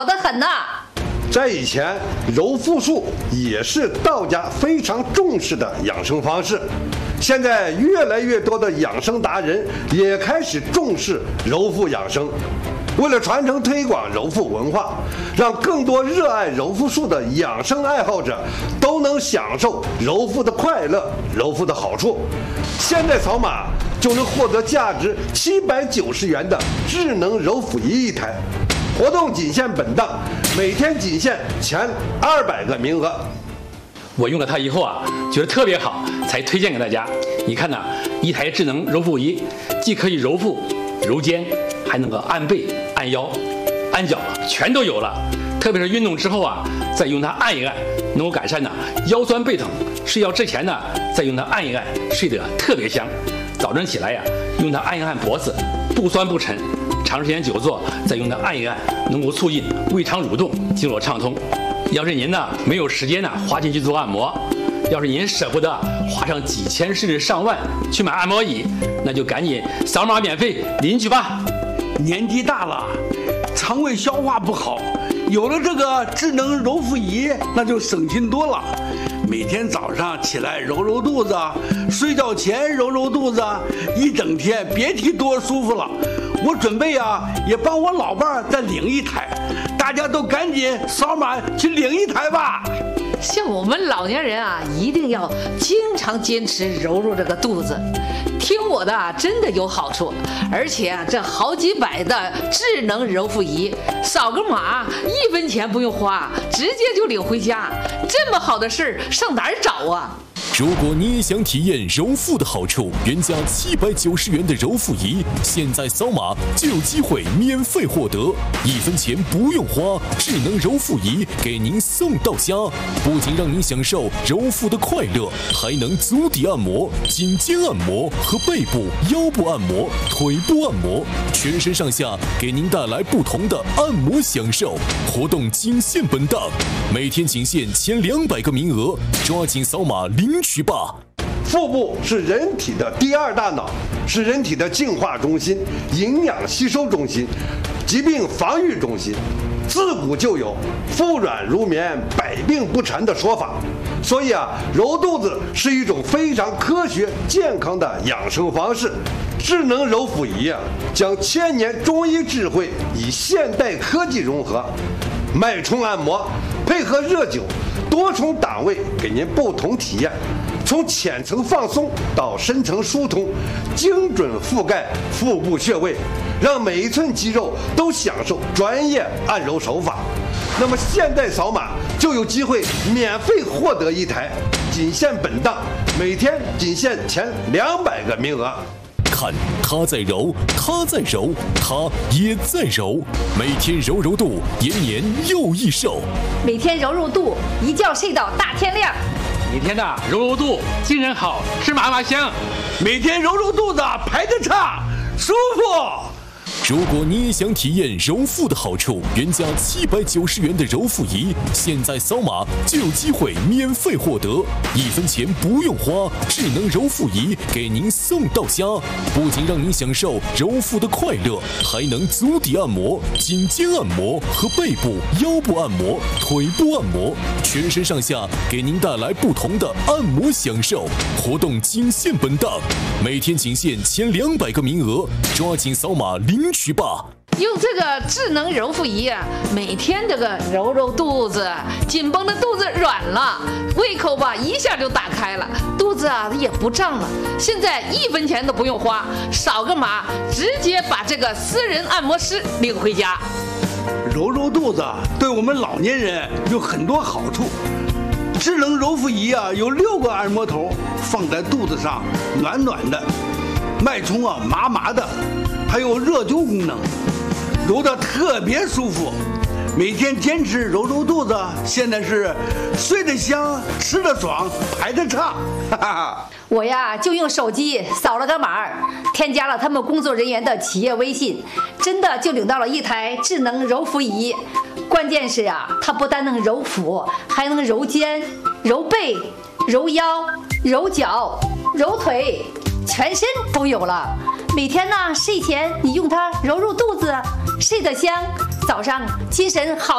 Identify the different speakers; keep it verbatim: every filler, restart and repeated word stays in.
Speaker 1: 好的很呐。
Speaker 2: 在以前，揉腹术也是道家非常重视的养生方式。现在越来越多的养生达人也开始重视揉腹养生。为了传承推广揉腹文化，让更多热爱揉腹术的养生爱好者都能享受揉腹的快乐、揉腹的好处，现在扫码就能获得价值七百九十元的智能揉腹仪一台。活动仅限本档，每天仅限前二百个名额。
Speaker 3: 我用了它以后啊，觉得特别好，才推荐给大家。你看呐、啊，一台智能揉腹仪，既可以揉腹、揉肩，还能够按背、按腰、按脚，全都有了。特别是运动之后啊，再用它按一按，能够改善呢腰酸背疼。睡觉之前呢，再用它按一按，睡得特别香。早晨起来呀、啊，用它按一按脖子，不酸不沉。长时间久坐，再用它按一按，能够促进胃肠蠕动，经络畅通。要是您呢没有时间呢花钱去做按摩，要是您舍不得花上几千甚至上万去买按摩椅，那就赶紧扫码免费领取吧。
Speaker 4: 年纪大了，肠胃消化不好，有了这个智能揉腹仪，那就省心多了。每天早上起来揉揉肚子，睡觉前揉揉肚子，一整天别提多舒服了。我准备啊，也帮我老伴儿再领一台，大家都赶紧扫码去领一台吧。
Speaker 1: 像我们老年人啊，一定要经常坚持揉揉这个肚子。听我的啊，真的有好处，而且啊，这好几百的智能揉腹仪，扫个码一分钱不用花，直接就领回家。这么好的事儿上哪儿找啊？
Speaker 5: 如果你也想体验揉腹的好处，原价七百九十元的揉腹仪，现在扫码就有机会免费获得，一分钱不用花，智能揉腹仪给您送到家。不仅让您享受揉腹的快乐，还能足底按摩、颈肩按摩和背部、腰部按摩、腿部按摩，全身上下给您带来不同的按摩享受。活动仅限本档，每天仅限前两百个名额，抓紧扫码领取吧。
Speaker 2: 腹部是人体的第二大脑，是人体的净化中心、营养吸收中心、疾病防御中心。自古就有腹软如绵、百病不缠的说法，所以啊，揉肚子是一种非常科学健康的养生方式。智能揉腹仪啊，将千年中医智慧与现代科技融合，脉冲按摩配合热灸，多重档位给您不同体验。从浅层放松到深层疏通，精准覆盖腹部穴位，让每一寸肌肉都享受专业按揉手法。那么现在扫码就有机会免费获得一台，仅限本档，每天仅限前两百个名额。
Speaker 5: 看，他在揉，他在揉，他也在揉，每天揉揉肚，延年又益寿。
Speaker 1: 每天揉揉肚，一觉睡到大天亮。
Speaker 3: 每天的揉揉肚，精神好，吃嘛嘛香。
Speaker 4: 每天揉揉肚子，排个叉，舒服。
Speaker 5: 如果你也想体验揉腹的好处，原价七百九十元的揉腹仪，现在扫码就有机会免费获得，一分钱不用花，智能揉腹仪给您送到家。不仅让您享受揉腹的快乐，还能足底按摩、颈肩按摩和背部、腰部按摩、腿部按摩，全身上下给您带来不同的按摩享受。活动仅限本档，每天仅限前两百个名额，抓紧扫码领取吧。
Speaker 1: 用这个智能揉腹仪啊，每天这个揉揉肚子，紧绷的肚子软了，胃口吧一下就打开了，肚子啊也不胀了。现在一分钱都不用花，扫个码直接把这个私人按摩师领回家。
Speaker 4: 揉揉肚子对我们老年人有很多好处。智能揉腹仪啊，有六个按摩头放在肚子上，暖暖的，脉冲啊麻麻的，还有热灸功能，揉得特别舒服。每天坚持揉揉肚子，现在是睡得香，吃得爽，排得差。哈哈，
Speaker 1: 我呀就用手机扫了个码，添加了他们工作人员的企业微信，真的就领到了一台智能揉腹仪。关键是啊，它不但能揉腹，还能揉肩、揉背、揉腰、揉脚、揉腿，全身都有了。每天呢睡前你用它揉揉肚子，睡得香，早上精神好。